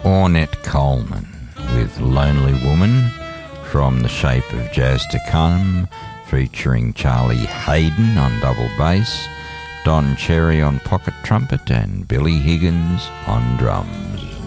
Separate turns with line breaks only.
Ornette Coleman with Lonely Woman from The Shape of Jazz to Come, featuring Charlie Hayden on double bass, Don Cherry on pocket trumpet and Billy Higgins on drums.